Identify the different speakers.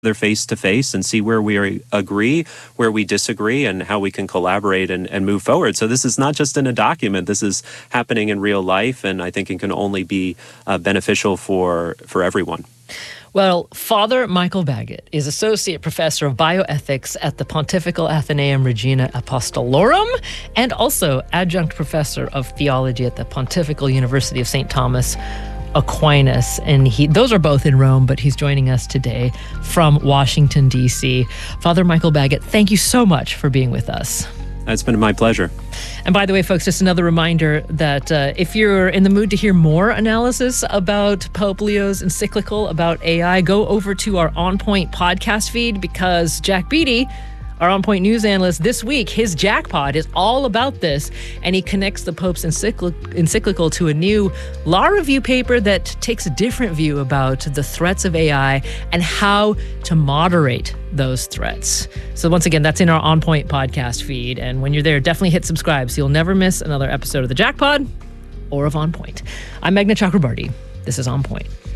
Speaker 1: face to face and see where we agree, where we disagree, and how we can collaborate and move forward. So this is not just in a document. This is happening in real life, and I think it can only be beneficial for everyone.
Speaker 2: Well, Father Michael Baggett is Associate Professor of Bioethics at the Pontifical Athenaeum Regina Apostolorum and also Adjunct Professor of Theology at the Pontifical University of St. Thomas Aquinas. And those are both in Rome, but he's joining us today from Washington, D.C. Father Michael Baggett, thank you so much for being with us.
Speaker 1: It's been my pleasure.
Speaker 2: And by the way, folks, just another reminder that if you're in the mood to hear more analysis about Pope Leo's encyclical about AI, go over to our On Point podcast feed, because Jack Beatty, our On Point news analyst, this week, his Jackpot is all about this, and he connects the Pope's encyclical to a new law review paper that takes a different view about the threats of AI and how to moderate those threats. So once again, that's in our On Point podcast feed, and when you're there, definitely hit subscribe so you'll never miss another episode of the Jackpot or of On Point. I'm Meghna Chakrabarti. This is On Point.